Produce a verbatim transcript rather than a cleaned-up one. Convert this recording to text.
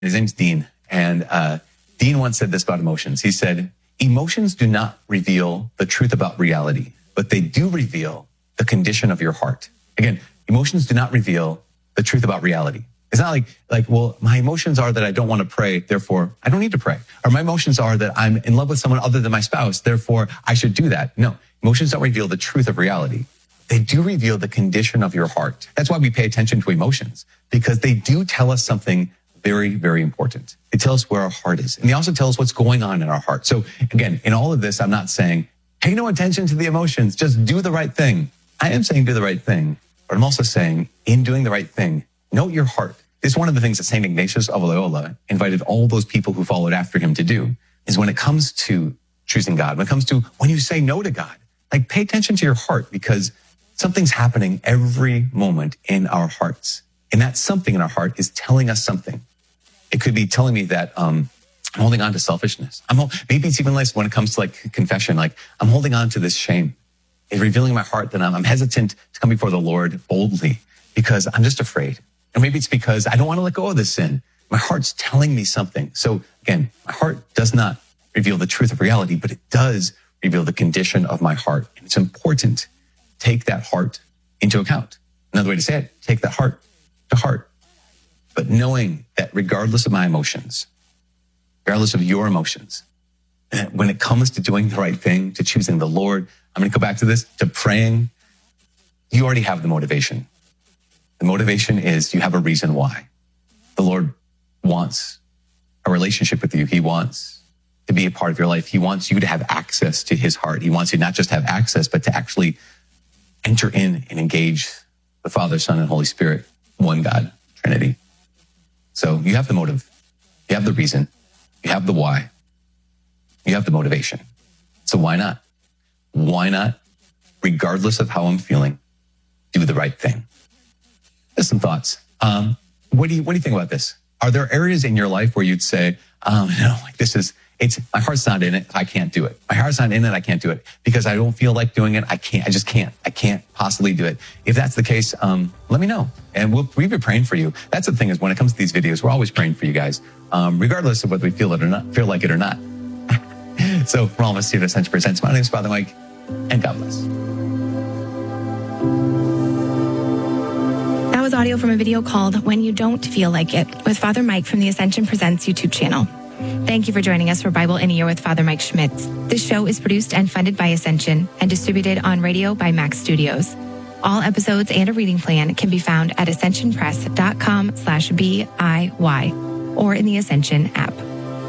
His name's Dean. And uh, Dean once said this about emotions. He said, emotions do not reveal the truth about reality, but they do reveal the condition of your heart. Again, emotions do not reveal the truth about reality. It's not like, like, well, my emotions are that I don't want to pray, therefore I don't need to pray. Or my emotions are that I'm in love with someone other than my spouse, therefore I should do that. No, emotions don't reveal the truth of reality. They do reveal the condition of your heart. That's why we pay attention to emotions, because they do tell us something very, very important. They tell us where our heart is. And they also tell us what's going on in our heart. So again, in all of this, I'm not saying, pay no attention to the emotions, just do the right thing. I am saying do the right thing, but I'm also saying in doing the right thing, note your heart. It's one of the things that Saint Ignatius of Loyola invited all those people who followed after him to do, is when it comes to choosing God, when it comes to when you say no to God, like pay attention to your heart, because something's happening every moment in our hearts. And that something in our heart is telling us something. It could be telling me that um, I'm holding on to selfishness. I'm maybe it's even less when it comes to like confession, like I'm holding on to this shame. It's revealing in my heart that I'm, I'm hesitant to come before the Lord boldly because I'm just afraid. Or maybe it's because I don't want to let go of this sin. My heart's telling me something. So again, my heart does not reveal the truth of reality, but it does reveal the condition of my heart. And it's important to take that heart into account. Another way to say it, take that heart to heart. But knowing that regardless of my emotions, regardless of your emotions, when it comes to doing the right thing, to choosing the Lord, I'm going to go back to this, to praying, you already have the motivation. The motivation is you have a reason why. The Lord wants a relationship with you. He wants to be a part of your life. He wants you to have access to his heart. He wants you not just to have access, but to actually enter in and engage the Father, Son, and Holy Spirit, one God, Trinity. So you have the motive. You have the reason. You have the why. You have the motivation. So why not? Why not, regardless of how I'm feeling, do the right thing? Just some thoughts. Um, what do you, what do you think about this? Are there areas in your life where you'd say, um, no, like this is, it's, my heart's not in it. I can't do it. My heart's not in it. I can't do it because I don't feel like doing it. I can't, I just can't, I can't possibly do it. If that's the case, um, let me know. And we'll, we'll be praying for you. That's the thing is when it comes to these videos, we're always praying for you guys, um, regardless of whether we feel it or not, feel like it or not. So from all of us here at Ascension Presents, my name is Father Mike, and God bless. That was audio from a video called When You Don't Feel Like It with Father Mike from the Ascension Presents YouTube channel. Thank you for joining us for Bible in a Year with Father Mike Schmitz. This show is produced and funded by Ascension and distributed on radio by Max Studios. All episodes and a reading plan can be found at ascensionpress.com slash B I Y or in the Ascension app.